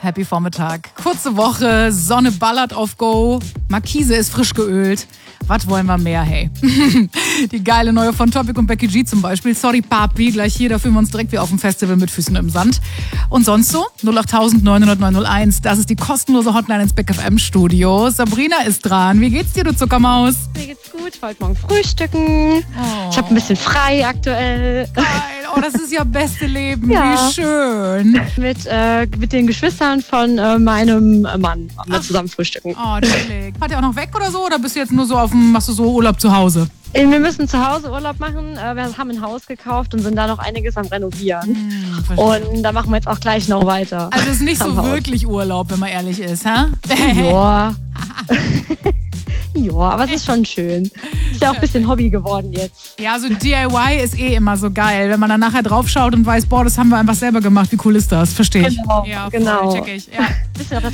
Happy Vormittag. Kurze Woche, Sonne ballert auf Go, Markise ist frisch geölt. Was wollen wir mehr, hey? Die geile neue von Topic und Becky G zum Beispiel. Sorry, Papi, gleich hier, da fühlen wir uns direkt wie auf dem Festival mit Füßen im Sand. Und sonst so? 08000 900 901. Das ist die kostenlose Hotline ins Big FM Studio. Sabrina ist dran. Wie geht's dir, du Zuckermaus? Mir geht's gut. Ich wollte morgen frühstücken. Oh. Ich habe ein bisschen frei aktuell. Geil. Oh, das ist ja beste Leben. Ja. Wie schön. Mit den Geschwistern von meinem Mann wir zusammen frühstücken. Oh, chillig. Fahrt ihr auch noch weg oder so? Oder bist du jetzt nur so machst du so Urlaub zu Hause? Wir müssen zu Hause Urlaub machen. Wir haben ein Haus gekauft und sind da noch einiges am Renovieren. Und da machen wir jetzt auch gleich noch weiter. Also es ist nicht so Am Haus. wirklich Urlaub, wenn man ehrlich ist, hä? Ja. Ja, aber es ist schon schön. Ist ja auch ein bisschen Hobby geworden jetzt. Ja, so DIY ist immer so geil. Wenn man dann nachher draufschaut und weiß, boah, das haben wir einfach selber gemacht. Wie cool ist das? Verstehe ich. Genau, Ja, genau. voll, check ich. Ja. Ein bisschen